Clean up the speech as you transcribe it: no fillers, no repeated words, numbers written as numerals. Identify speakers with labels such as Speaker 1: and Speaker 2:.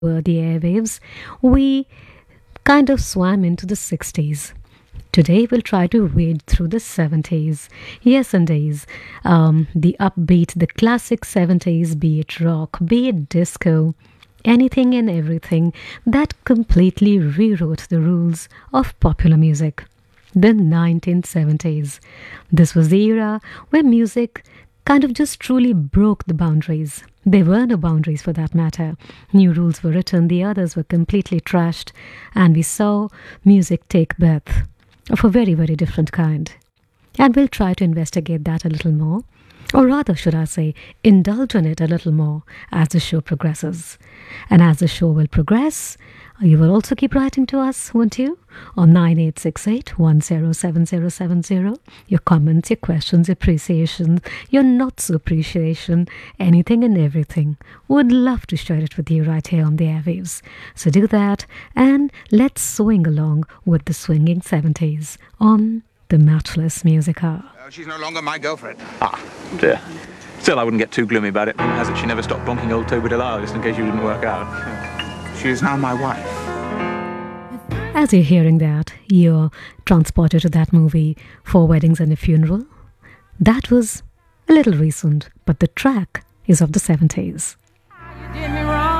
Speaker 1: the airwaves, we kind of swam into the 60s. Today, we'll try to wade through the 70s. Yes, indeed. The upbeat, the classic 70s, be it rock, be it disco, anything and everything that completely rewrote the rules of popular music. The 1970s. This was the era where music kind of just truly broke the boundaries. There were no boundaries for that matter. New rules were written, the others were completely trashed, and we saw music take birth of a very, very different kind. And we'll try to investigate that a little more, or rather, should I say, indulge in it a little more as the show progresses. And as the show will progress, you will also keep writing to us, won't you? On 9868 Your comments, your questions, your appreciation, your not so appreciation, anything and everything. Would love to share it with you right here on the airwaves. So do that and let's swing along with the swinging 70s on the Matchless Music Hour.
Speaker 2: She's no longer my girlfriend.
Speaker 3: Ah, dear. Still, I wouldn't get too gloomy about it. As it, she never stopped bonking old Toby Delisle just in case you didn't work out.
Speaker 2: She is now my wife.
Speaker 1: As you're hearing that, you're transported to that movie, Four Weddings and a Funeral. That was a little recent, but the track is of the 70s.